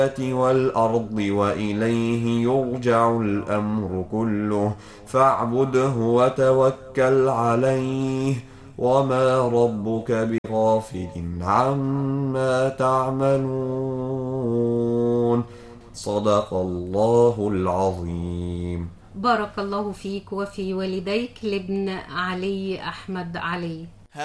والأرض وإليه يرجع الأمر كله فاعبده وتوكل عليه وما ربك بغافل عما تعملون. صدق الله العظيم. بارك الله فيك وفي والديك لابن علي أحمد علي.